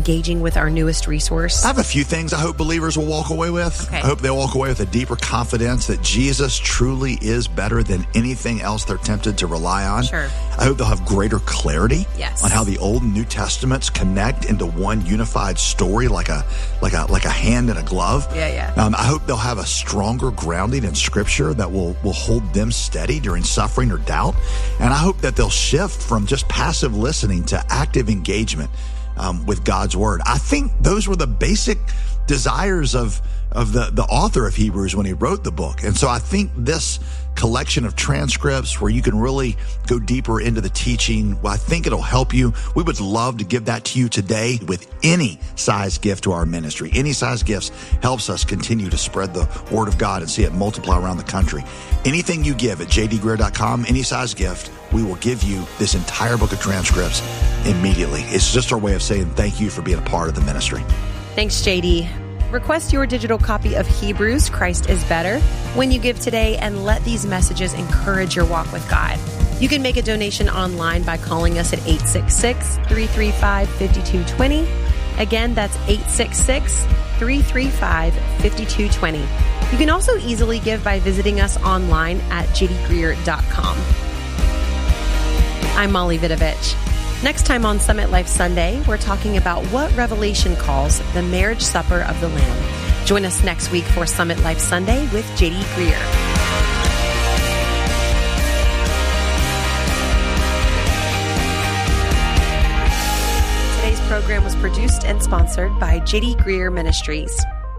engaging with our newest resource? I have a few things I hope believers will walk away with. Okay. I hope they'll walk away with a deeper confidence that Jesus truly is better than anything else they're tempted to rely on. Sure. I hope they'll have greater clarity Yes. on how the Old and New Testaments connect into one unified story, like a hand in a glove. Yeah. I hope they'll have a stronger grounding in Scripture that will hold them steady during suffering or doubt. And I hope that they'll shift from just passive listening to active engagement with God's Word. I think those were the basic desires of the author of Hebrews when he wrote the book. And so I think this collection of transcripts where you can really go deeper into the teaching, well, I think it'll help you. We would love to give that to you today with any size gift to our ministry. Any size gifts helps us continue to spread the Word of God and see it multiply around the country. Anything you give at jdgreear.com, any size gift, we will give you this entire book of transcripts immediately. It's just our way of saying thank you for being a part of the ministry. Thanks, JD. Request your digital copy of Hebrews, Christ is Better, when you give today, and let these messages encourage your walk with God. You can make a donation online by calling us at 866-335-5220. Again, that's 866-335-5220. You can also easily give by visiting us online at jdgreear.com. I'm Molly Vidovich. Next time on Summit Life Sunday, we're talking about what Revelation calls the marriage supper of the Lamb. Join us next week for Summit Life Sunday with J.D. Greear. Today's program was produced and sponsored by J.D. Greear Ministries.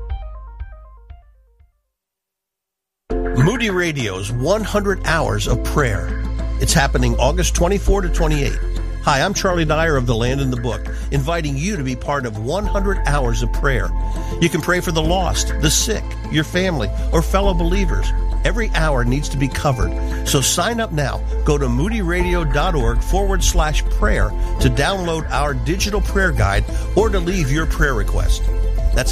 Moody Radio's 100 Hours of Prayer. It's happening August 24 to 28. Hi, I'm Charlie Dyer of The Land and the Book, inviting you to be part of 100 hours of prayer. You can pray for the lost, the sick, your family, or fellow believers. Every hour needs to be covered. So sign up now. Go to moodyradio.org/prayer to download our digital prayer guide or to leave your prayer request. That's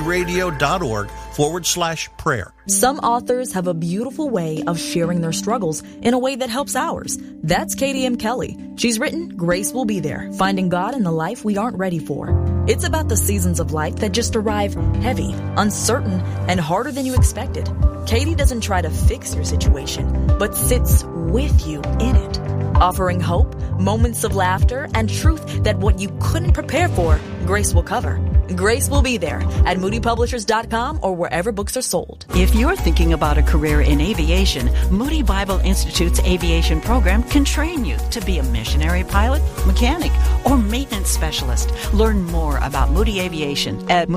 moodyradio.org/prayer. Some authors have a beautiful way of sharing their struggles in a way that helps ours. That's Katie M. Kelly. She's written Grace Will Be There, Finding God in the Life We Aren't Ready For. It's about the seasons of life that just arrive heavy, uncertain, and harder than you expected. Katie doesn't try to fix your situation, but sits with you in it, offering hope, moments of laughter, and truth that what you couldn't prepare for, Grace will cover. Grace Will Be There at moodypublishers.com or wherever books are sold. If you're thinking about a career in aviation, Moody Bible Institute's aviation program can train you to be a missionary pilot, mechanic, or maintenance specialist. Learn more about Moody Aviation at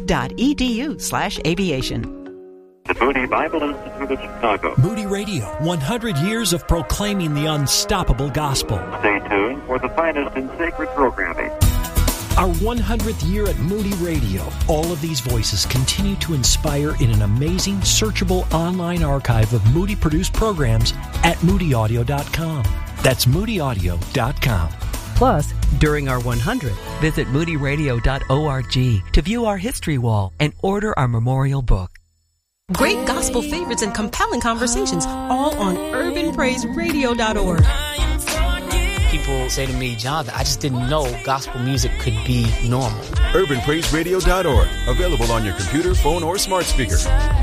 moody.edu/aviation. The Moody Bible Institute of Chicago. Moody Radio, 100 years of proclaiming the unstoppable gospel. Stay tuned for the finest in sacred programming. Our 100th year at Moody Radio. All of these voices continue to inspire in an amazing, searchable online archive of Moody-produced programs at moodyaudio.com. That's moodyaudio.com. Plus, during our 100th, visit moodyradio.org to view our history wall and order our memorial book. Great gospel favorites and compelling conversations, all on urbanpraiseradio.org. People say to me, Jonathan, I just didn't know gospel music could be normal. urbanpraiseradio.org. Available on your computer, phone, or smart speaker.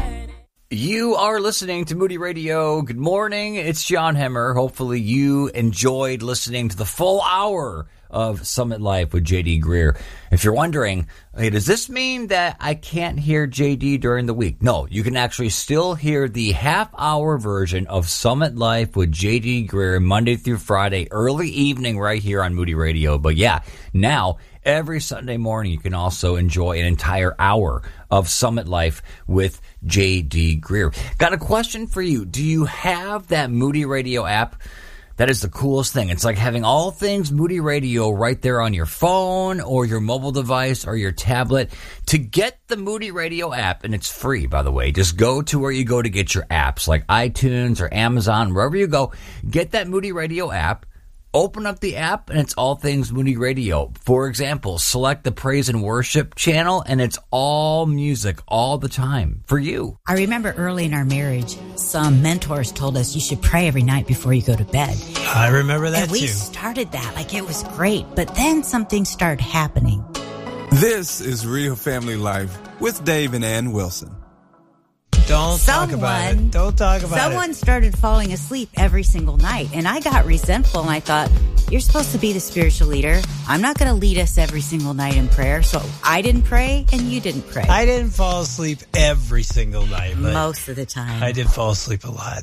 You are listening to Moody Radio. Good morning. It's John Hemmer. Hopefully you enjoyed listening to the full hour of Summit Life with J.D. Greear. If you're wondering, hey, does this mean that I can't hear J.D. during the week? No, you can actually still hear the half-hour version of Summit Life with J.D. Greear Monday through Friday, early evening right here on Moody Radio. But yeah, now every Sunday morning you can also enjoy an entire hour of Summit Life with J.D. Greear. Got a question for you. Do you have that Moody Radio app? That is the coolest thing. It's like having all things Moody Radio right there on your phone or your mobile device or your tablet. To get the Moody Radio app, and it's free, by the way, just go to where you go to get your apps, like iTunes or Amazon, wherever you go. Get that Moody Radio app. Open up the app, and it's all things Moody Radio. For example, select the Praise and Worship channel, and it's all music all the time for you. I remember early in our marriage, some mentors told us you should pray every night before you go to bed. I remember that, and we started that like it was great, but then something started happening. This is Real Family Life with Dave and Ann Wilson. Don't talk about it. Don't talk about it. Someone started falling asleep every single night, and I got resentful, and I thought, you're supposed to be the spiritual leader. I'm not going to lead us every single night in prayer, so I didn't pray, and you didn't pray. I didn't fall asleep every single night. But most of the time. I did fall asleep a lot.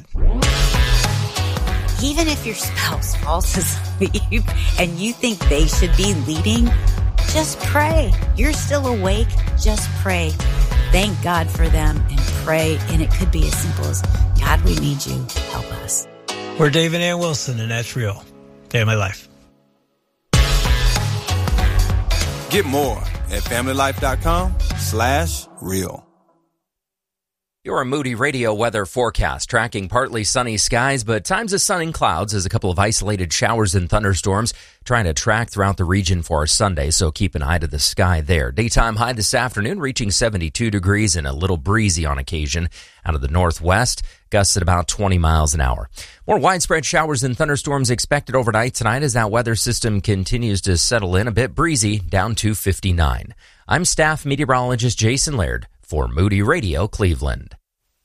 Even if your spouse falls asleep and you think they should be leading, just pray. You're still awake. Just pray. Thank God for them and pray. And it could be as simple as, God, we need you. Help us. We're Dave and Ann Wilson, and that's real. Day of my life. Get more at familylife.com/real. Your Moody Radio weather forecast, tracking partly sunny skies, but times of sun and clouds as a couple of isolated showers and thunderstorms trying to track throughout the region for our Sunday, so keep an eye to the sky there. Daytime high this afternoon reaching 72 degrees and a little breezy on occasion. Out of the northwest, gusts at about 20 miles an hour. More widespread showers and thunderstorms expected overnight tonight as that weather system continues to settle in, a bit breezy, down to 59. I'm staff meteorologist Jason Laird for Moody Radio Cleveland.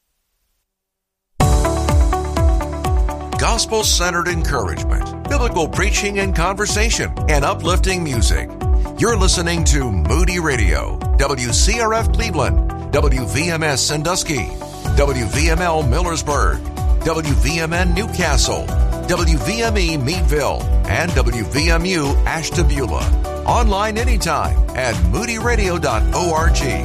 Gospel-centered encouragement, biblical preaching and conversation, and uplifting music. You're listening to Moody Radio, WCRF Cleveland, WVMS Sandusky, WVML Millersburg, WVMN Newcastle, WVME Meadville, and WVMU Ashtabula. Online anytime at moodyradio.org.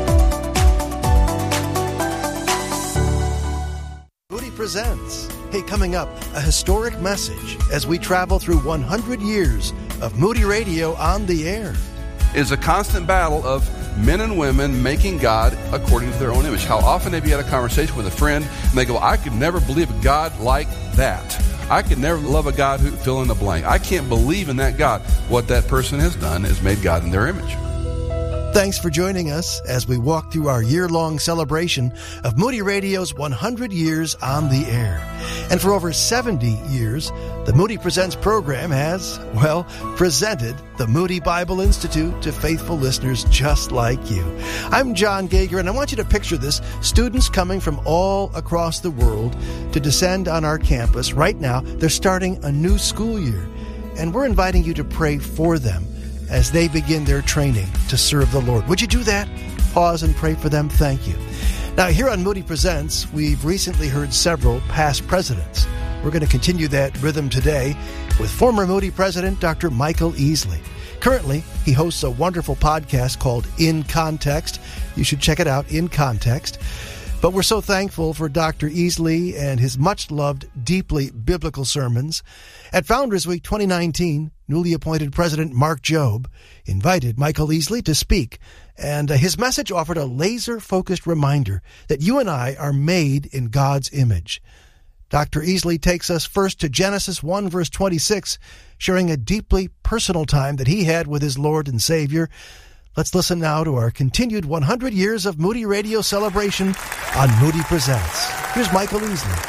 Moody presents. Hey, coming up, a historic message as we travel through 100 years of Moody Radio on the air. It's a constant battle of men and women making God according to their own image. How often have you had a conversation with a friend and they go, I could never believe a God like that. I could never love a God who fill in the blank. I can't believe in that God. What that person has done is made God in their image. Thanks for joining us as we walk through our year-long celebration of Moody Radio's 100 years on the air. And for over 70 years, the Moody Presents program has, presented the Moody Bible Institute to faithful listeners just like you. I'm John Gager, and I want you to picture this. Students coming from all across the world to descend on our campus. Right now, they're starting a new school year, and we're inviting you to pray for them as they begin their training to serve the Lord. Would you do that? Pause and pray for them. Thank you. Now, here on Moody Presents, we've recently heard several past presidents. We're going to continue that rhythm today with former Moody president, Dr. Michael Easley. Currently, he hosts a wonderful podcast called In Context. You should check it out, In Context. But we're so thankful for Dr. Easley and his much-loved, deeply biblical sermons. At Founders Week 2019, newly appointed President Mark Jobe invited Michael Easley to speak, and his message offered a laser-focused reminder that you and I are made in God's image. Dr. Easley takes us first to Genesis 1, verse 26, sharing a deeply personal time that he had with his Lord and Savior. Let's listen now to our continued 100 years of Moody Radio celebration on Moody Presents. Here's Michael Easley.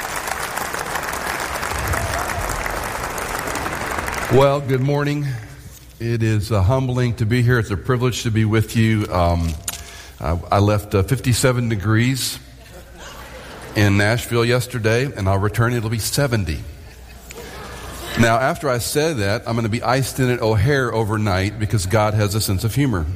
Well, good morning. It is humbling to be here. It's a privilege to be with you. I left 57 degrees in Nashville yesterday, and I'll return. It'll be 70. Now, after I said that, I'm going to be iced in at O'Hare overnight because God has a sense of humor.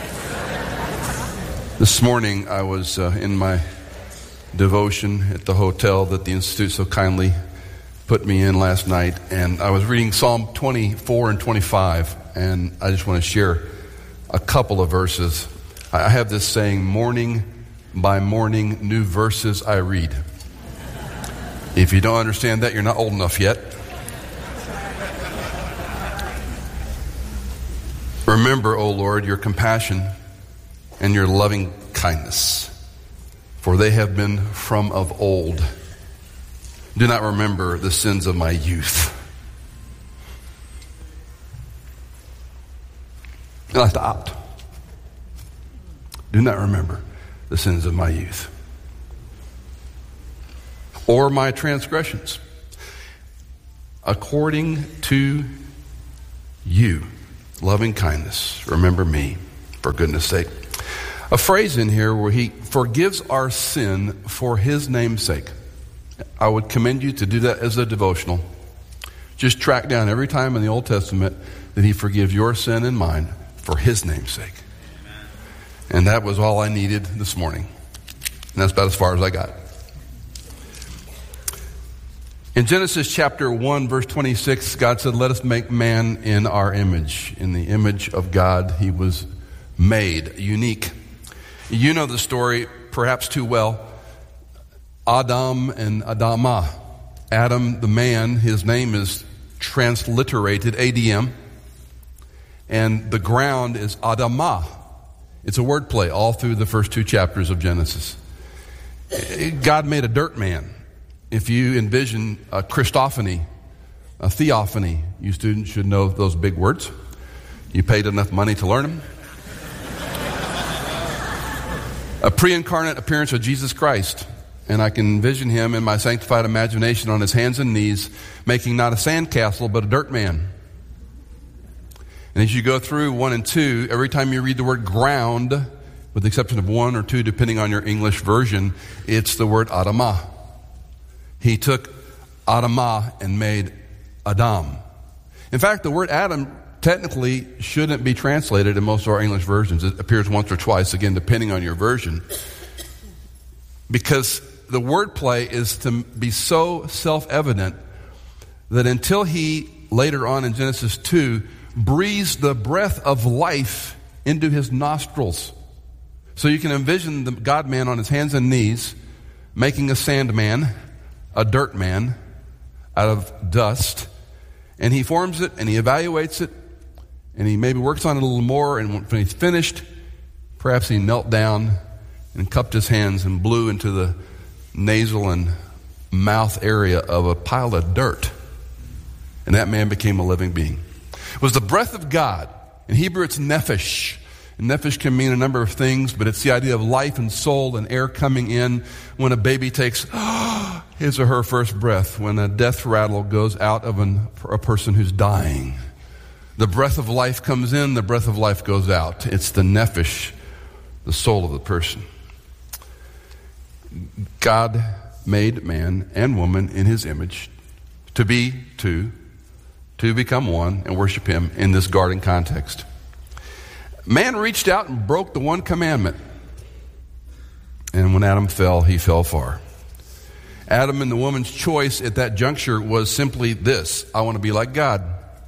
This morning, I was in my devotion at the hotel that the Institute so kindly put me in last night, and I was reading Psalm 24 and 25, and I just want to share a couple of verses. I have this saying, morning by morning, new verses I read. If you don't understand that, you're not old enough yet. Remember, O Lord, your compassion and your loving kindness, for they have been from of old. Do not remember the sins of my youth. And I stopped. Do not remember the sins of my youth, or my transgressions. According to you, loving kindness, remember me for goodness sake. A phrase in here where he forgives our sin for his name's sake. I would commend you to do that as a devotional. Just track down every time in the Old Testament that he forgives your sin and mine for his name's sake. And that was all I needed this morning. And that's about as far as I got. In Genesis chapter 1, verse 26, God said, let us make man in our image. In the image of God, he was made, unique. You know the story perhaps too well. Adam and Adamah. Adam, the man, his name is transliterated, ADM. And the ground is Adamah. It's a word play all through the first 2 chapters of Genesis. God made a dirt man. If you envision a Christophany, a theophany, you students should know those big words. You paid enough money to learn them. A pre-incarnate appearance of Jesus Christ. And I can envision him in my sanctified imagination on his hands and knees, making not a sandcastle, but a dirt man. And as you go through 1 and 2, every time you read the word ground, with the exception of 1 or 2, depending on your English version, it's the word Adamah. He took Adamah and made Adam. In fact, the word Adam technically shouldn't be translated in most of our English versions. It appears once or twice, again, depending on your version. Because the wordplay is to be so self-evident that until he, later on in Genesis 2, breathes the breath of life into his nostrils. So you can envision the God-man on his hands and knees making a sand man, a dirt man, out of dust. And he forms it and he evaluates it and he maybe works on it a little more, and when he's finished, perhaps he knelt down and cupped his hands and blew into the nasal and mouth area of a pile of dirt. And that man became a living being. It was the breath of God. In Hebrew, it's nephesh. And nephesh can mean a number of things, but it's the idea of life and soul and air coming in when a baby takes his or her first breath, when a death rattle goes out of a person who's dying. The breath of life comes in, the breath of life goes out. It's the nephesh, the soul of the person. God made man and woman in his image to be two, to become one and worship him in this garden context. Man reached out and broke the one commandment. And when Adam fell, he fell far. Adam and the woman's choice at that juncture was simply this: I want to be like God.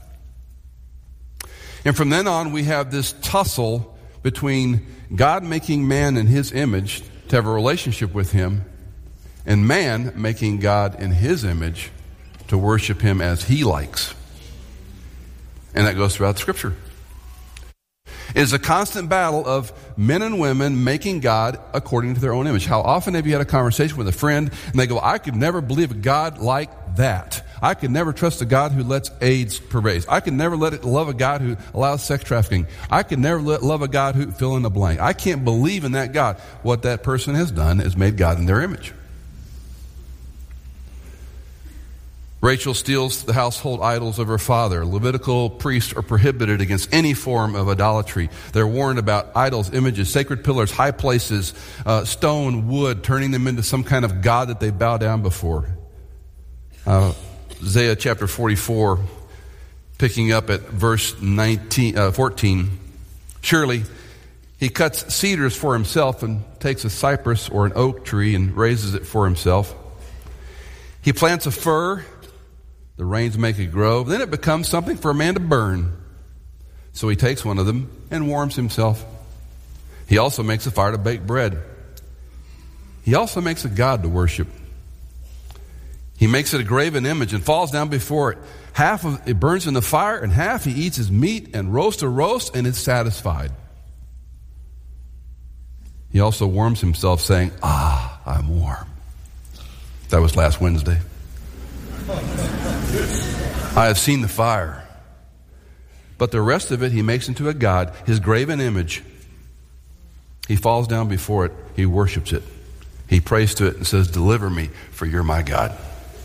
And from then on, we have this tussle between God making man in his image to have a relationship with him, and man making God in his image to worship him as he likes. And that goes throughout Scripture. It is a constant battle of men and women making God according to their own image. How often have you had a conversation with a friend and they go, I could never believe a God like that. I could never trust a God who lets AIDS pervade. I could never love a God who allows sex trafficking. I could never love a God who fill in the blank. I can't believe in that God. What that person has done is made God in their image. Rachel steals the household idols of her father. Levitical priests are prohibited against any form of idolatry. They're warned about idols, images, sacred pillars, high places, stone, wood, turning them into some kind of god that they bow down before. Isaiah chapter 44, picking up at verse 14. Surely he cuts cedars for himself and takes a cypress or an oak tree and raises it for himself. He plants a fir. The rains make it grow. Then it becomes something for a man to burn. So he takes one of them and warms himself. He also makes a fire to bake bread. He also makes a god to worship. He makes it a graven image and falls down before it. Half of it burns in the fire, and half he eats his meat and roast a roast and is satisfied. He also warms himself, saying, I'm warm. That was last Wednesday. I have seen the fire. But the rest of it he makes into a god, his graven image. He falls down before it. He worships it. He prays to it and says, deliver me, for you're my God.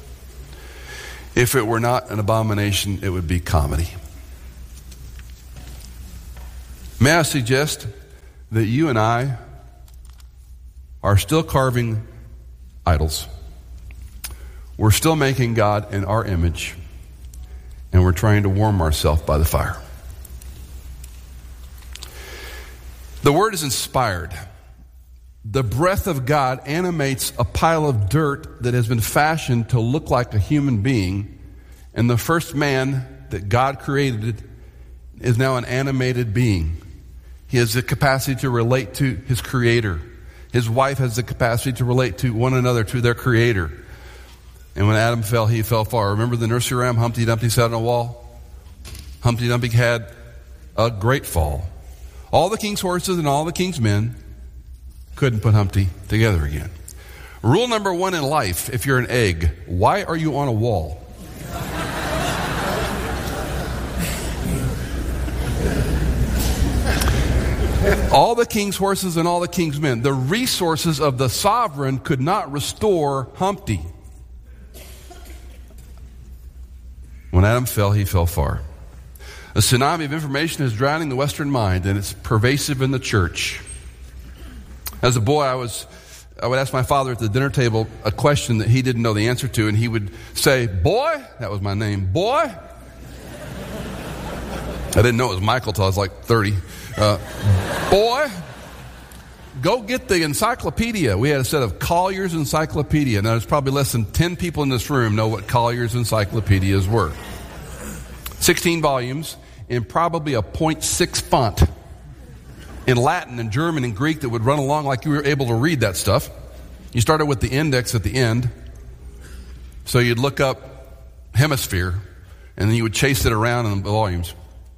If it were not an abomination, it would be comedy. May I suggest that you and I are still carving idols. We're still making God in our image, and we're trying to warm ourselves by the fire. The word is inspired. The breath of God animates a pile of dirt that has been fashioned to look like a human being, and the first man that God created is now an animated being. He has the capacity to relate to his creator. His wife has the capacity to relate to one another, to their creator. And when Adam fell, he fell far. Remember the nursery rhyme, Humpty Dumpty sat on a wall? Humpty Dumpty had a great fall. All the king's horses and all the king's men couldn't put Humpty together again. Rule number 1 in life, if you're an egg, why are you on a wall? All the king's horses and all the king's men. The resources of the sovereign could not restore Humpty. When Adam fell, he fell far. A tsunami of information is drowning the Western mind, and it's pervasive in the church. As a boy, I would ask my father at the dinner table a question that he didn't know the answer to, and he would say, "Boy," that was my name, "Boy." I didn't know it was Michael till I was like 30. "Boy, go get the encyclopedia." We had a set of Collier's Encyclopedia. Now, there's probably less than 10 people in this room know what Collier's Encyclopedias were. 16 volumes in probably a 0.6 font in Latin and German and Greek that would run along like you were able to read that stuff. You started with the index at the end. So you'd look up hemisphere, and then you would chase it around in the volumes.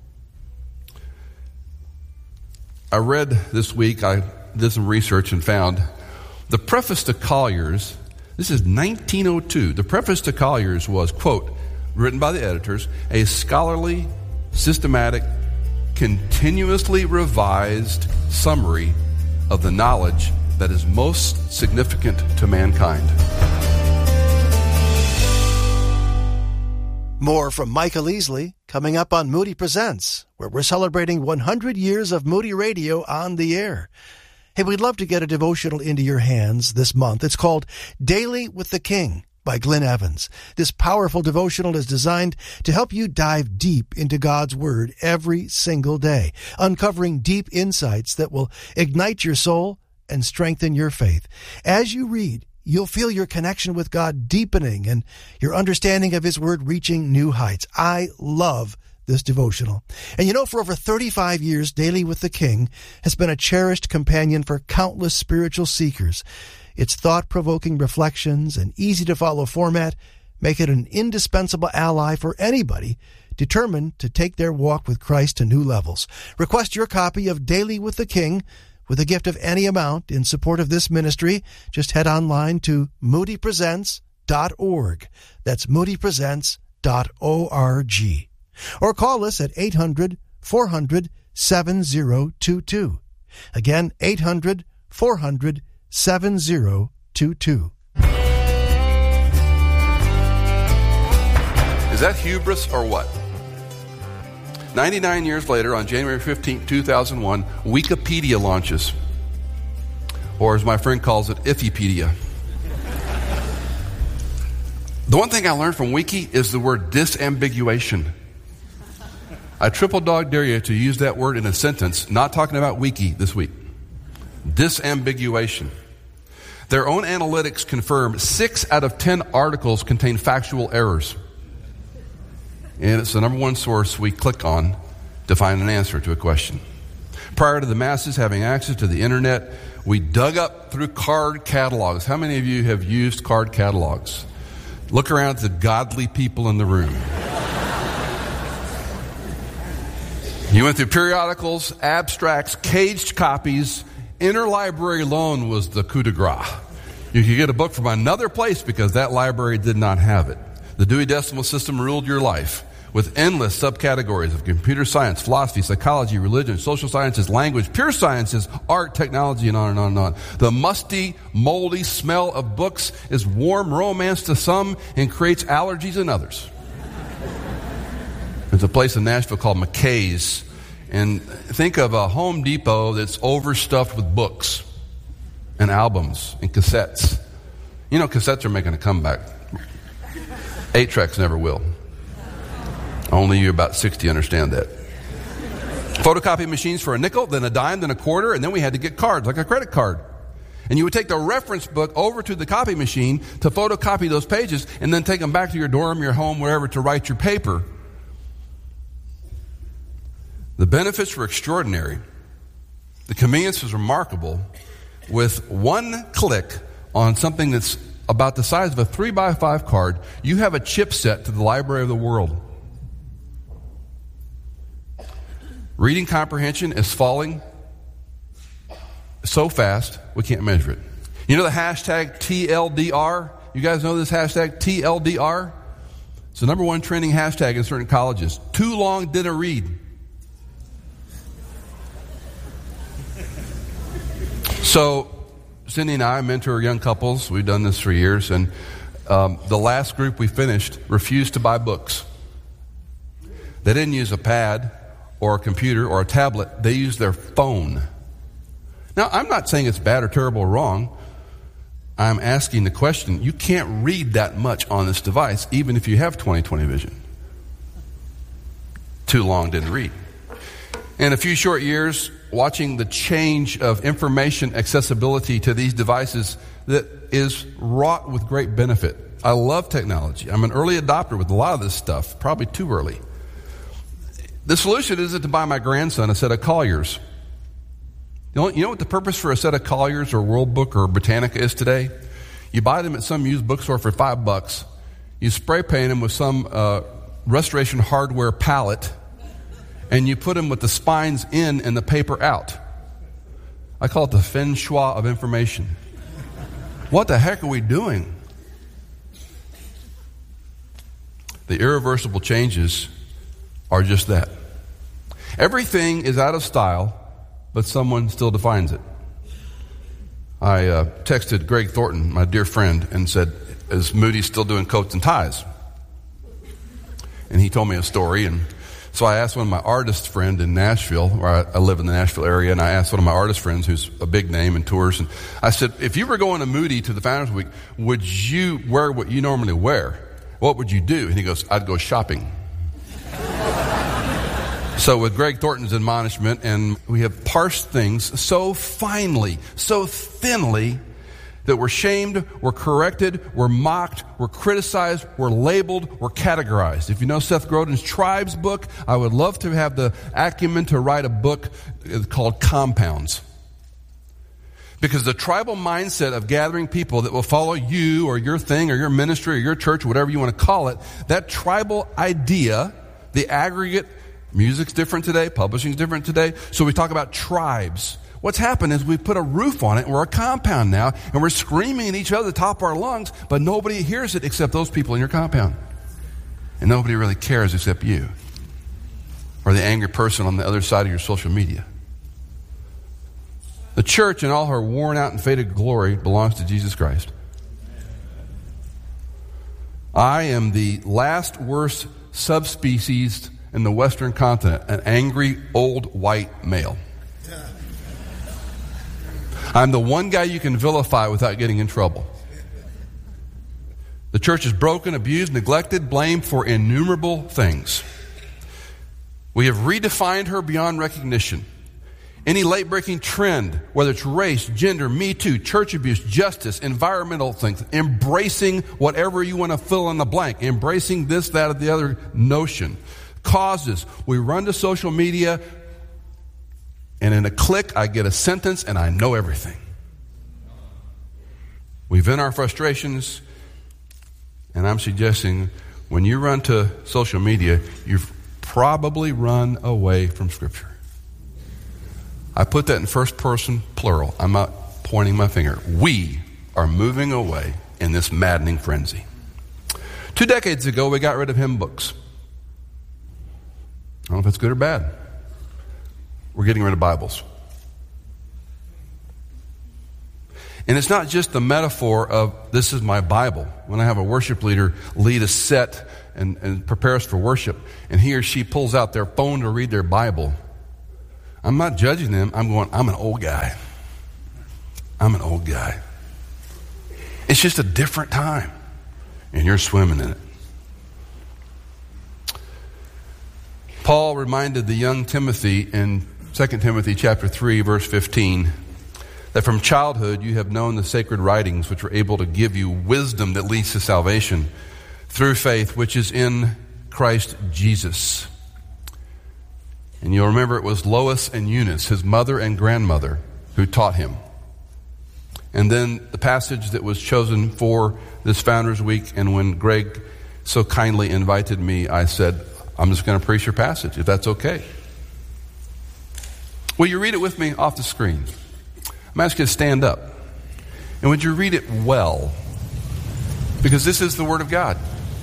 I read this week, I did some research and found the preface to Collier's, this is 1902, the preface to Collier's was, quote, written by the editors, a scholarly, systematic, continuously revised summary of the knowledge that is most significant to mankind. More from Michael Easley coming up on Moody Presents, where we're celebrating 100 years of Moody Radio on the air. Hey, we'd love to get a devotional into your hands this month. It's called Daily with the King by Glenn Evans. This powerful devotional is designed to help you dive deep into God's Word every single day, uncovering deep insights that will ignite your soul and strengthen your faith. As you read, you'll feel your connection with God deepening and your understanding of His Word reaching new heights. I love this devotional. And you know, for over 35 years, Daily with the King has been a cherished companion for countless spiritual seekers. Its thought-provoking reflections and easy-to-follow format make it an indispensable ally for anybody determined to take their walk with Christ to new levels. Request your copy of Daily with the King with a gift of any amount in support of this ministry. Just head online to moodypresents.org. That's moodypresents.org. Or call us at 800-400-7022. Again, 800-400-7022. Is that hubris or what? 99 years later, on January 15, 2001, Wikipedia launches. Or as my friend calls it, Ifipedia. The one thing I learned from Wiki is the word disambiguation. I triple dog dare you to use that word in a sentence, not talking about Wiki this week. Disambiguation. Their own analytics confirm 6 out of 10 articles contain factual errors. And it's the number one source we click on to find an answer to a question. Prior to the masses having access to the internet, we dug up through card catalogs. How many of you have used card catalogs? Look around at the godly people in the room. You went through periodicals, abstracts, caged copies. Interlibrary loan was the coup de grace. You could get a book from another place because that library did not have it. The Dewey Decimal System ruled your life with endless subcategories of computer science, philosophy, psychology, religion, social sciences, language, pure sciences, art, technology, and on and on and on. The musty, moldy smell of books is warm romance to some and creates allergies in others. There's a place in Nashville called McKay's, And think of a Home Depot that's overstuffed with books and albums and cassettes. You know, cassettes are making a comeback. 8-tracks never will. Only you about 60 understand that. Photocopy machines for a nickel, then a dime, then a quarter, and then we had to get cards, like a credit card. And you would take the reference book over to the copy machine to photocopy those pages and then take them back to your dorm, your home, wherever to write your paper. The benefits were extraordinary. The convenience was remarkable. With one click on something that's about the size of a 3x5 card, you have a chipset to the library of the world. Reading comprehension is falling so fast, we can't measure it. You know the hashtag TLDR? You guys know this hashtag TLDR? It's the number one trending hashtag in certain colleges. Too long didn't read. So, Cindy and I mentor young couples. We've done this for years. And the last group we finished refused to buy books. They didn't use a pad or a computer or a tablet. They used their phone. Now, I'm not saying it's bad or terrible or wrong. I'm asking the question. You can't read that much on this device, even if you have 20/20 vision. Too long didn't read. In a few short years, watching the change of information accessibility to these devices that is wrought with great benefit. I love technology. I'm an early adopter with a lot of this stuff, probably too early. The solution isn't to buy my grandson a set of Colliers. You know what the purpose for a set of Colliers or World Book or Britannica is today? You buy them at some used bookstore for $5. You spray paint them with some restoration hardware palette, and you put them with the spines in and the paper out. I call it the feng shui of information. What the heck are we doing? The irreversible changes are just that. Everything is out of style, but someone still defines it. I texted Greg Thornton, my dear friend, and said, is Moody still doing coats and ties? And he told me a story, and so I asked one of my artist friends in Nashville, where I live in the Nashville area, and I asked one of my artist friends who's a big name in tours, and I said, if you were going to Moody to the Founders Week, would you wear what you normally wear? What would you do? And he goes, I'd go shopping. So with Greg Thornton's admonishment, and we have parsed things so finely, so thinly, that we're shamed, we're corrected, we're mocked, we're criticized, we're labeled, we're categorized. If you know Seth Godin's Tribes book, I would love to have the acumen to write a book called Compounds. Because the tribal mindset of gathering people that will follow you or your thing or your ministry or your church, whatever you want to call it, that tribal idea, the aggregate. Music's different today, publishing's different today, so we talk about tribes. What's happened is we put a roof on it, and we're a compound now, and we're screaming at each other at the top of our lungs, but nobody hears it except those people in your compound. And nobody really cares except you, or the angry person on the other side of your social media. The church in all her worn out and faded glory belongs to Jesus Christ. I am the last worst subspecies in the Western continent, an angry old white male. I'm the one guy you can vilify without getting in trouble. The church is broken, abused, neglected, blamed for innumerable things. We have redefined her beyond recognition. Any late-breaking trend, whether it's race, gender, Me Too, church abuse, justice, environmental things, embracing whatever you want to fill in the blank, embracing this, that, or the other notion. Causes. We run to social media, and in a click, I get a sentence, and I know everything. We vent our frustrations, and I'm suggesting when you run to social media, you've probably run away from Scripture. I put that in first person plural. I'm not pointing my finger. We are moving away in this maddening frenzy. 2 decades ago, we got rid of hymn books. I don't know if that's good or bad. We're getting rid of Bibles. And it's not just the metaphor of, this is my Bible. When I have a worship leader lead a set and prepare us for worship, and he or she pulls out their phone to read their Bible, I'm not judging them. I'm going, I'm an old guy. I'm an old guy. It's just a different time. And you're swimming in it. Paul reminded the young Timothy in 2 Timothy chapter 3, verse 15, that from childhood you have known the sacred writings which were able to give you wisdom that leads to salvation through faith which is in Christ Jesus. And you'll remember it was Lois and Eunice, his mother and grandmother, who taught him. And then the passage that was chosen for this Founders Week, and when Greg so kindly invited me, I said, I'm just going to preach your passage, if that's okay. Will you read it with me off the screen? I'm asking you to stand up. And would you read it well? Because this is the Word of God.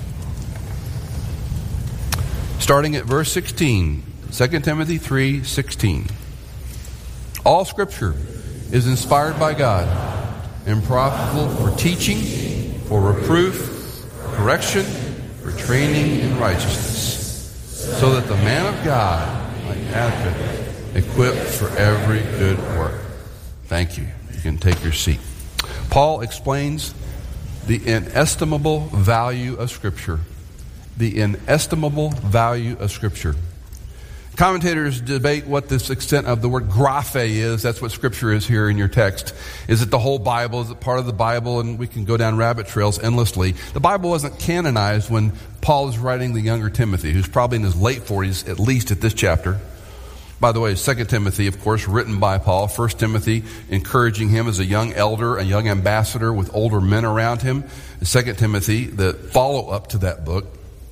Starting at verse 16, 2 Timothy 3:16. All Scripture is inspired by God and profitable for teaching, for reproof, correction, for training in righteousness, so that the man of God might be adequate, equipped for every good work. Thank you. You can take your seat. Paul explains the inestimable value of Scripture. The inestimable value of Scripture. Commentators debate what this extent of the word graphe is. That's what Scripture is here in your text. Is it the whole Bible? Is it part of the Bible? And we can go down rabbit trails endlessly. The Bible wasn't canonized when Paul is writing the younger Timothy, who's probably in his late 40s, at least at this chapter. By the way, 2 Timothy, of course, written by Paul. 1 Timothy, encouraging him as a young elder, a young ambassador with older men around him. 2 Timothy, the follow-up to that book.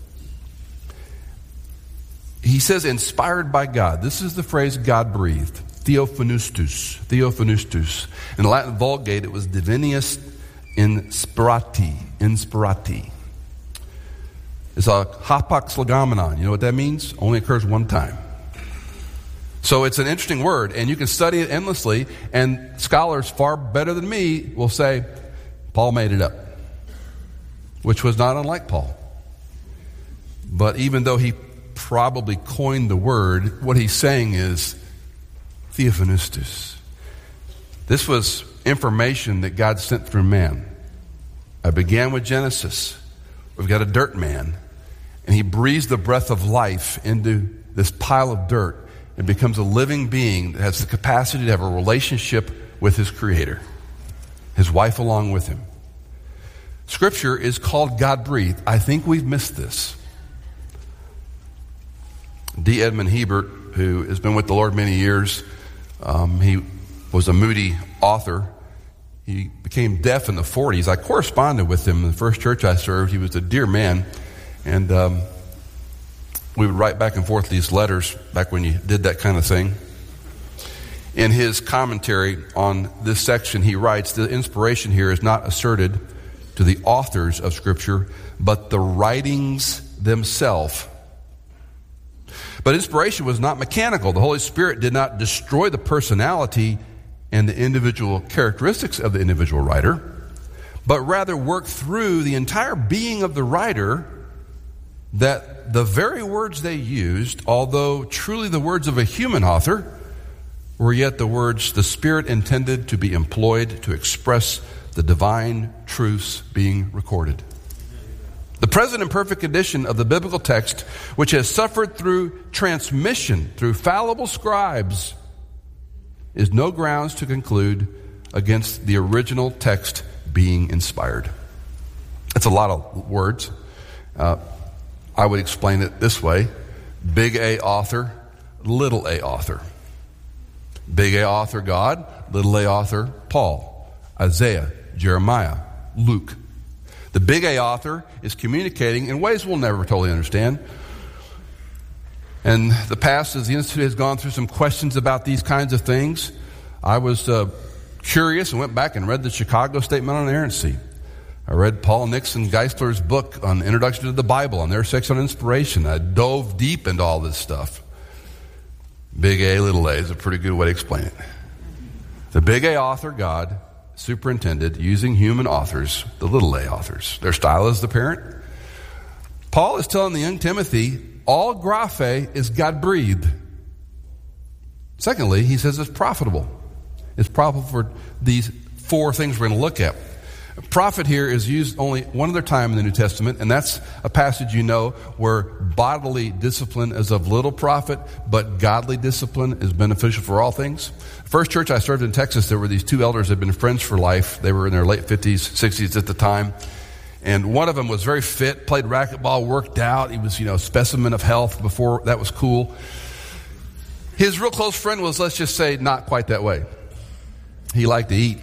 He says, inspired by God. This is the phrase God-breathed. Theopneustos. Theopneustos. In the Latin Vulgate, it was Divinius Inspirati. Inspirati. It's a hapax legomenon. You know what that means? Only occurs one time. So it's an interesting word, and you can study it endlessly, and scholars far better than me will say, Paul made it up, which was not unlike Paul. But even though he probably coined the word, what he's saying is theopneustos. This was information that God sent through man. I began with Genesis. We've got a dirt man, and he breathes the breath of life into this pile of dirt and becomes a living being that has the capacity to have a relationship with his Creator, his wife along with him. Scripture is called God-breathed. I think we've missed this. D. Edmund Hebert, who has been with the Lord many years, he was a Moody author. He became deaf in the 40s. I corresponded with him in the first church I served. He was a dear man, and we would write back and forth these letters back when you did that kind of thing. In his commentary on this section, he writes, the inspiration here is not asserted to the authors of Scripture, but the writings themselves. But inspiration was not mechanical. The Holy Spirit did not destroy the personality and the individual characteristics of the individual writer, but rather worked through the entire being of the writer, that the very words they used, although truly the words of a human author, were yet the words the Spirit intended to be employed to express the divine truths being recorded. The present and perfect condition of the biblical text, which has suffered through transmission through fallible scribes, is no grounds to conclude against the original text being inspired. That's a lot of words. I would explain it this way. Big A author, little a author. Big A author God, little a author Paul, Isaiah, Jeremiah, Luke. The big A author is communicating in ways we'll never totally understand. And the past, as the Institute has gone through some questions about these kinds of things, I was curious and went back and read the Chicago Statement on Inerrancy. I read Paul Nixon Geisler's book on Introduction to the Bible, on their section on inspiration. I dove deep into all this stuff. Big A, little a is a pretty good way to explain it. The big A author, God, superintended using human authors, the little a authors. Their style is the parent. Paul is telling the young Timothy, all graphe is God-breathed. Secondly, he says it's profitable. It's profitable for these four things we're going to look at. Profit here is used only one other time in the New Testament, and that's a passage where bodily discipline is of little profit, but godly discipline is beneficial for all things. First church I served in Texas, there were these two elders that had been friends for life. They were in their late 50s, 60s at the time. And one of them was very fit, played racquetball, worked out. He was, a specimen of health before that was cool. His real close friend was, let's just say, not quite that way. He liked to eat.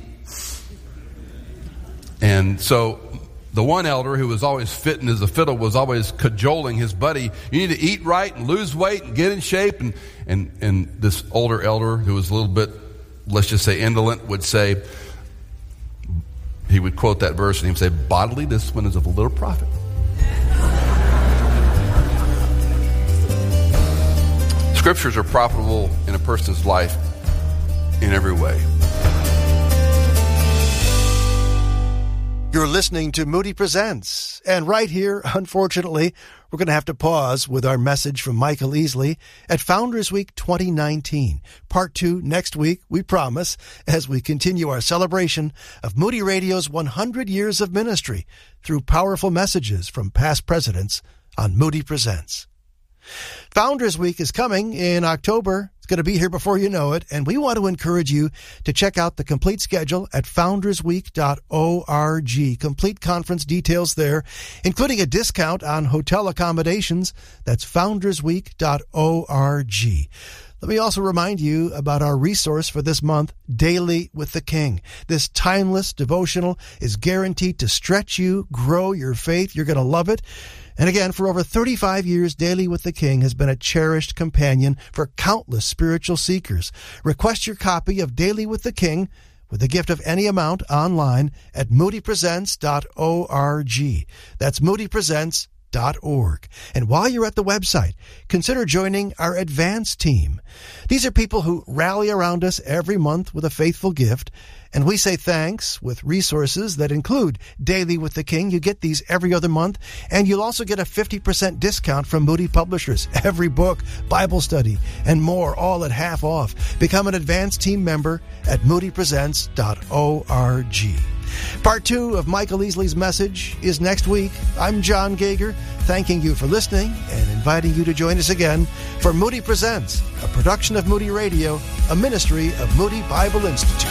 And so the one elder who was always fitting as a fiddle was always cajoling his buddy, you need to eat right and lose weight and get in shape. And this older elder who was a little bit, let's just say, indolent would say, he would quote that verse and he would say, bodily discipline is of little profit. Scriptures are profitable in a person's life in every way. You're listening to Moody Presents. And right here, unfortunately, we're going to have to pause with our message from Michael Easley at Founders Week 2019. Part 2 next week, we promise, as we continue our celebration of Moody Radio's 100 years of ministry through powerful messages from past presidents on Moody Presents. Founders Week is coming in October. It's going to be here before you know it, and we want to encourage you to check out the complete schedule at foundersweek.org. Complete conference details there, including a discount on hotel accommodations. That's foundersweek.org. Let me also remind you about our resource for this month, Daily with the King. This timeless devotional is guaranteed to stretch you, grow your faith. You're going to love it. And again, for over 35 years, Daily with the King has been a cherished companion for countless spiritual seekers. Request your copy of Daily with the King with a gift of any amount online at moodypresents.org. That's moodypresents.org. And while you're at the website, consider joining our advance team. These are people who rally around us every month with a faithful gift, and we say thanks with resources that include Daily with the King. You get these every other month, and you'll also get a 50% discount from Moody Publishers. Every book, Bible study, and more, all at half off. Become an advanced team member at moodypresents.org. Part 2 of Michael Easley's message is next week. I'm John Gager, thanking you for listening and inviting you to join us again for Moody Presents, a production of Moody Radio, a ministry of Moody Bible Institute.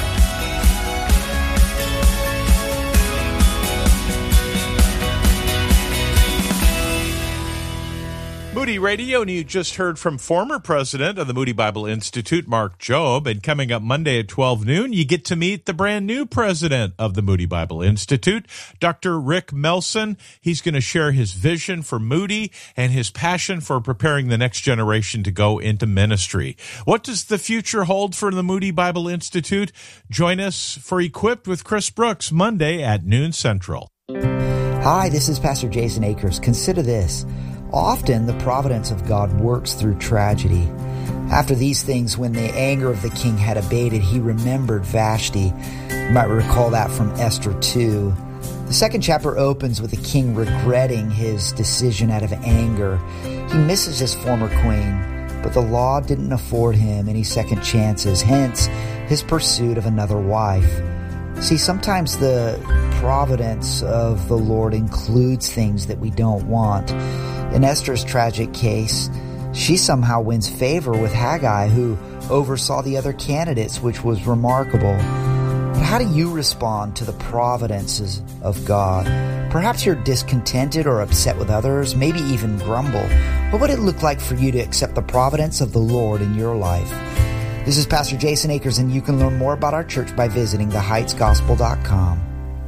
Moody Radio, and you just heard from former president of the Moody Bible Institute, Mark Jobe. And coming up Monday at 12 noon, you get to meet the brand new president of the Moody Bible Institute, Dr. Rick Melson. He's going to share his vision for Moody and his passion for preparing the next generation to go into ministry. What does the future hold for the Moody Bible Institute? Join us for Equipped with Chris Brooks, Monday at noon Central. Hi, this is Pastor Jason Akers. Consider this. Often the providence of God works through tragedy. After these things, when the anger of the king had abated, he remembered Vashti. You might recall that from Esther 2. The second chapter opens with the king regretting his decision out of anger. He misses his former queen, but the law didn't afford him any second chances, hence his pursuit of another wife. See, sometimes the providence of the Lord includes things that we don't want. In Esther's tragic case, she somehow wins favor with Haggai, who oversaw the other candidates, which was remarkable. But how do you respond to the providences of God? Perhaps you're discontented or upset with others, maybe even grumble. What would it look like for you to accept the providence of the Lord in your life? This is Pastor Jason Akers, and you can learn more about our church by visiting theheightsgospel.com.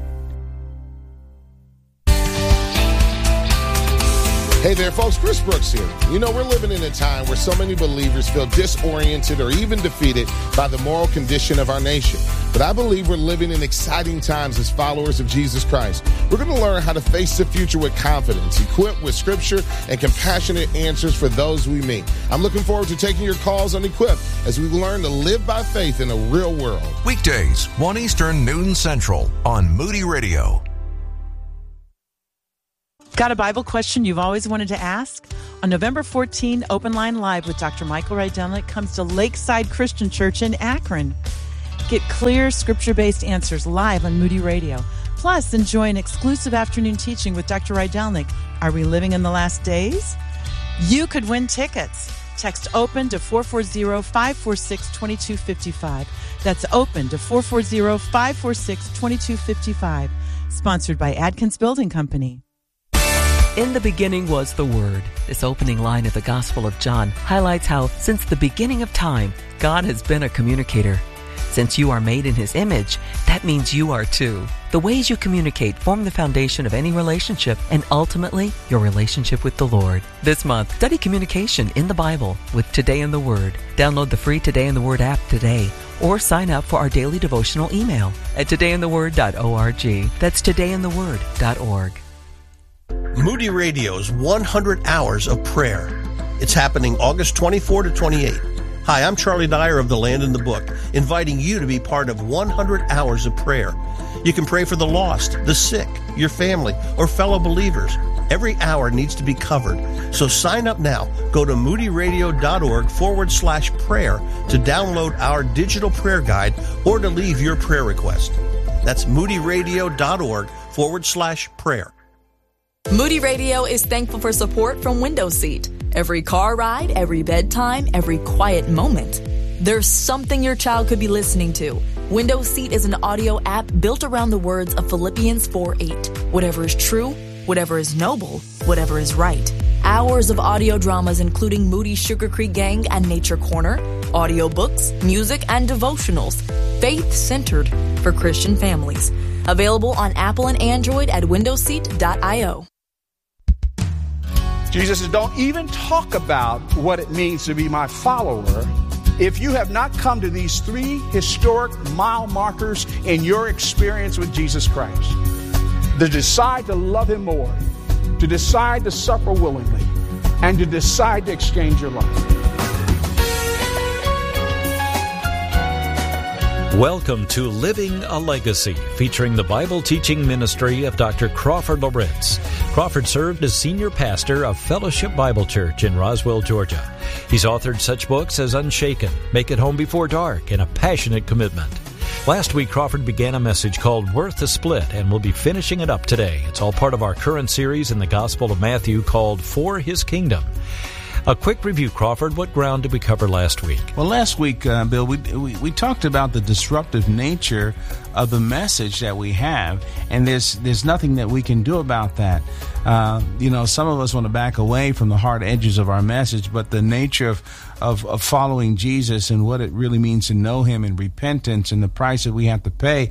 Hey there, folks. Chris Brooks here. You know, we're living in a time where so many believers feel disoriented or even defeated by the moral condition of our nation. But I believe we're living in exciting times as followers of Jesus Christ. We're going to learn how to face the future with confidence, equipped with scripture and compassionate answers for those we meet. I'm looking forward to taking your calls on Equip as we learn to live by faith in a real world. Weekdays, 1 Eastern, noon Central on Moody Radio. Got a Bible question you've always wanted to ask? On November 14, Open Line Live with Dr. Michael Rydelnik comes to Lakeside Christian Church in Akron. Get clear, scripture-based answers live on Moody Radio. Plus, enjoy an exclusive afternoon teaching with Dr. Rydelnik. Are we living in the last days? You could win tickets. Text OPEN to 440-546-2255. That's OPEN to 440-546-2255. Sponsored by Adkins Building Company. In the beginning was the Word. This opening line of the Gospel of John highlights how, since the beginning of time, God has been a communicator. Since you are made in His image, that means you are too. The ways you communicate form the foundation of any relationship and ultimately your relationship with the Lord. This month, study communication in the Bible with Today in the Word. Download the free Today in the Word app today or sign up for our daily devotional email at todayintheword.org. That's todayintheword.org. Moody Radio's 100 Hours of Prayer. It's happening August 24 to 28. Hi, I'm Charlie Dyer of The Land in the Book, inviting you to be part of 100 Hours of Prayer. You can pray for the lost, the sick, your family, or fellow believers. Every hour needs to be covered. So sign up now. Go to moodyradio.org/prayer to download our digital prayer guide or to leave your prayer request. That's moodyradio.org/prayer. Moody Radio is thankful for support from Window Seat. Every car ride, every bedtime, every quiet moment. There's something your child could be listening to. Window Seat is an audio app built around the words of Philippians 4:8. Whatever is true, whatever is noble, whatever is right. Hours of audio dramas including Moody Sugar Creek Gang and Nature Corner, audiobooks, music, and devotionals. Faith-centered for Christian families. Available on Apple and Android at windowseat.io. Jesus says, don't even talk about what it means to be my follower if you have not come to these 3 historic mile markers in your experience with Jesus Christ. To decide to love Him more, to decide to suffer willingly, and to decide to exchange your life. Welcome to Living a Legacy, featuring the Bible teaching ministry of Dr. Crawford Loritz. Crawford served as senior pastor of Fellowship Bible Church in Roswell, Georgia. He's authored such books as Unshaken, Make It Home Before Dark, and A Passionate Commitment. Last week, Crawford began a message called Worth the Split, and we'll be finishing it up today. It's all part of our current series in the Gospel of Matthew called For His Kingdom. A quick review, Crawford. What ground did we cover last week? Well, last week, Bill, we talked about the disruptive nature of the message that we have, and there's nothing that we can do about that. Some of us want to back away from the hard edges of our message, but the nature of following Jesus and what it really means to know Him and repentance and the price that we have to pay,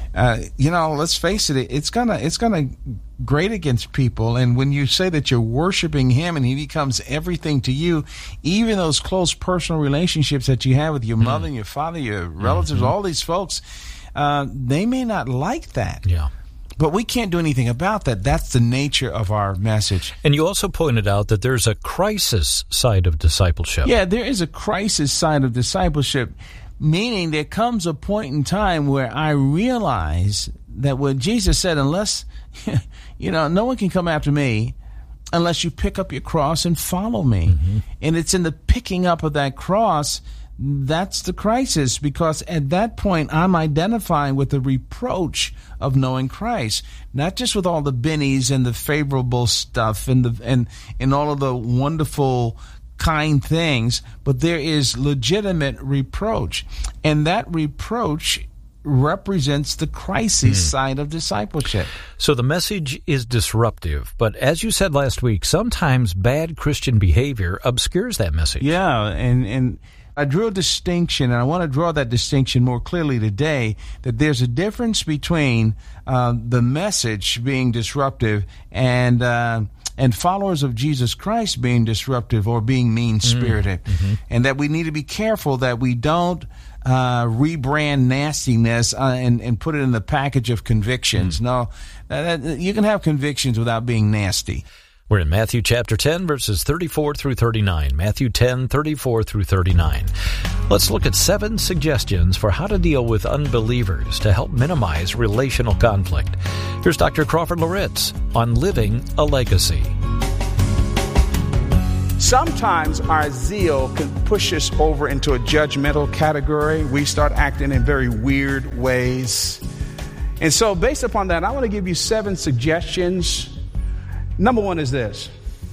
let's face it, it's gonna grate against people. And when you say that you're worshiping Him and He becomes everything to you, even those close personal relationships that you have with your mother and your father, your relatives, all these folks, they may not like that. Yeah. But we can't do anything about that. That's the nature of our message. And you also pointed out that there's a crisis side of discipleship. Yeah, there is a crisis side of discipleship, meaning there comes a point in time where I realize that what Jesus said, unless, no one can come after me unless you pick up your cross and follow me. Mm-hmm. And it's in the picking up of that cross that's the crisis, because at that point I'm identifying with the reproach of knowing Christ, not just with all the bennies and the favorable stuff and all of the wonderful kind things, but there is legitimate reproach, and that reproach represents the crisis side of discipleship. So the message is disruptive, but as you said last week, sometimes bad Christian behavior obscures that message. Yeah, and I drew a distinction, and I want to draw that distinction more clearly today, that there's a difference between the message being disruptive and followers of Jesus Christ being disruptive or being mean-spirited. Mm-hmm. And that we need to be careful that we don't rebrand nastiness and put it in the package of convictions. No, you can have convictions without being nasty. We're in Matthew chapter 10, verses 34 through 39. Matthew 10, 34 through 39. Let's look at 7 suggestions for how to deal with unbelievers to help minimize relational conflict. Here's Dr. Crawford Loritz on Living a Legacy. Sometimes our zeal can push us over into a judgmental category. We start acting in very weird ways. And so based upon that, I want to give you 7 suggestions. Number 1 is this.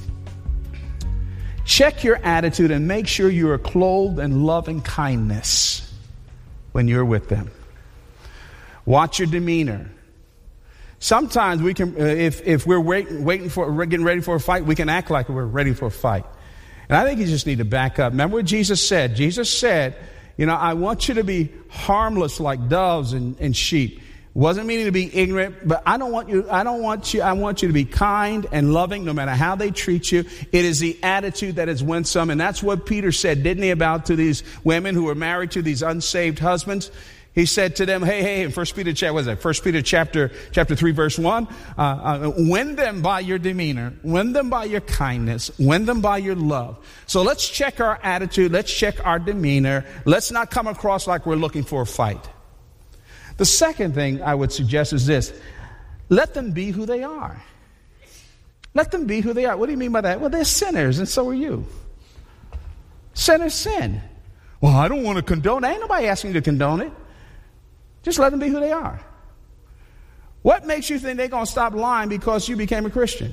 Check your attitude and make sure you are clothed in loving kindness when you're with them. Watch your demeanor. Sometimes we can, if we're getting ready for a fight, we can act like we're ready for a fight. And I think you just need to back up. Remember what Jesus said? Jesus said, I want you to be harmless like doves and sheep. Wasn't meaning to be ignorant, but I want you to be kind and loving no matter how they treat you. It is the attitude that is winsome. And that's what Peter said, didn't he, about to these women who were married to these unsaved husbands? He said to them, hey, in 1 Peter chapter 3, verse 1, win them by your demeanor, win them by your kindness, win them by your love. So let's check our attitude. Let's check our demeanor. Let's not come across like we're looking for a fight. The second thing I would suggest is this. Let them be who they are. Let them be who they are. What do you mean by that? Well, they're sinners, and so are you. Sinners sin. Well, I don't want to condone it. Ain't nobody asking you to condone it. Just let them be who they are. What makes you think they're going to stop lying because you became a Christian?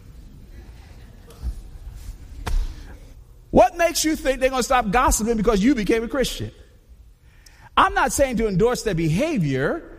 What makes you think they're going to stop gossiping because you became a Christian? I'm not saying to endorse their behavior,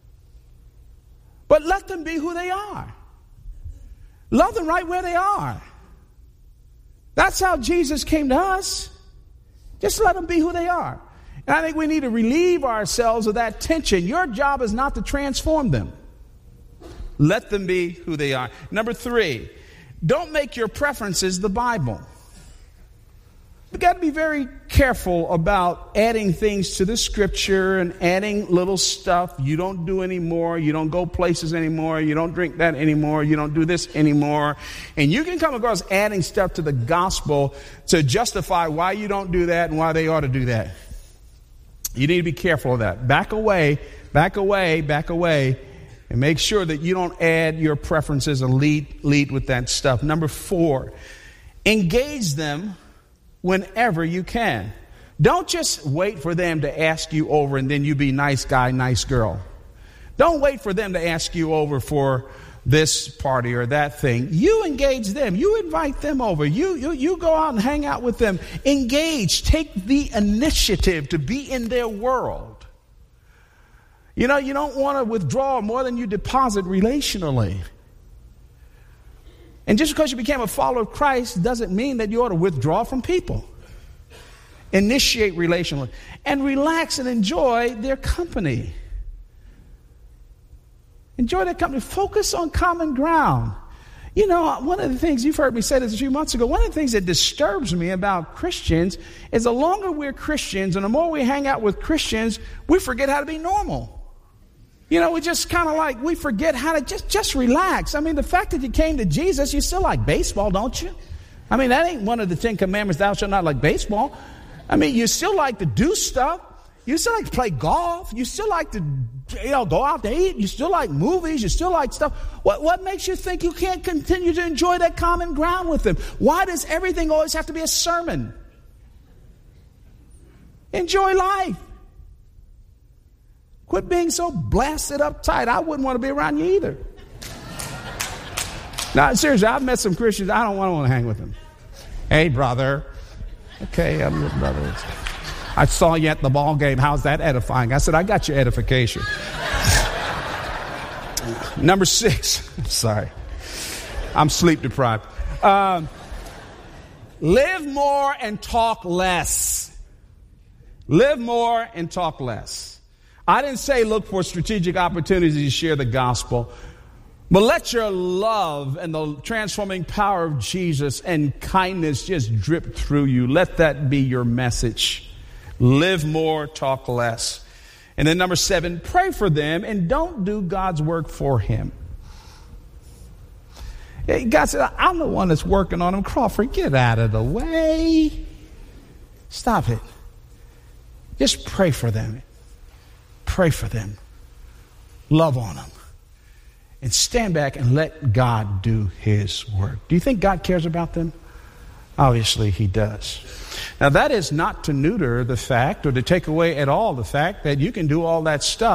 but let them be who they are. Love them right where they are. That's how Jesus came to us. Just let them be who they are. And I think we need to relieve ourselves of that tension. Your job is not to transform them. Let them be who they are. Number 3, don't make your preferences the Bible. We've got to be very careful about adding things to the scripture and adding little stuff you don't do anymore. You don't go places anymore. You don't drink that anymore. You don't do this anymore. And you can come across adding stuff to the gospel to justify why you don't do that and why they ought to do that. You need to be careful of that. Back away, and make sure that you don't add your preferences and lead with that stuff. Number 4, engage them whenever you can. Don't just wait for them to ask you over and then you be nice guy, nice girl. Don't wait for them to ask you over for this party or that thing. You engage them. You invite them over. You go out and hang out with them. Engage. Take the initiative to be in their world. You don't want to withdraw more than you deposit relationally. And just because you became a follower of Christ doesn't mean that you ought to withdraw from people. Initiate relationally. And relax and enjoy their company. Enjoy their company. Focus on common ground. One of the things, you've heard me say this a few months ago, one of the things that disturbs me about Christians is the longer we're Christians and the more we hang out with Christians, we forget how to be normal. We just kind of like, we forget how to just relax. I mean, the fact that you came to Jesus, you still like baseball, don't you? I mean, that ain't one of the 10 commandments, thou shalt not like baseball. I mean, you still like to do stuff. You still like to play golf. You still like to, go out to eat. You still like movies. You still like stuff. What makes you think you can't continue to enjoy that common ground with them? Why does everything always have to be a sermon? Enjoy life. Quit being so blasted uptight. I wouldn't want to be around you either. No, seriously, I've met some Christians. I don't want to hang with them. Hey, brother. Okay, I'm your brother. I saw you at the ball game. How's that edifying? I said, I got your edification. Number 6. Sorry. I'm sleep deprived. Live more and talk less. Live more and talk less. I didn't say look for strategic opportunities to share the gospel, but let your love and the transforming power of Jesus and kindness just drip through you. Let that be your message. Live more, talk less. And then number 7, pray for them and don't do God's work for him. God said, I'm the one that's working on him. Crawford, get out of the way. Stop it. Just pray for them. Pray for them. Love on them. And stand back and let God do his work. Do you think God cares about them? Obviously, He does. Now, that is not to neuter the fact or to take away at all the fact that you can do all that stuff